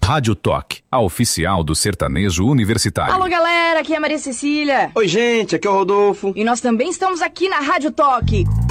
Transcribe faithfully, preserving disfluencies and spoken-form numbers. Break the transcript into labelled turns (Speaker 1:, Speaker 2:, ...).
Speaker 1: Rádio Toque, a oficial do sertanejo universitário.
Speaker 2: Alô, galera, aqui é a Maria Cecília.
Speaker 3: Oi, gente, aqui é o Rodolfo.
Speaker 2: E nós também estamos aqui na Rádio Toque.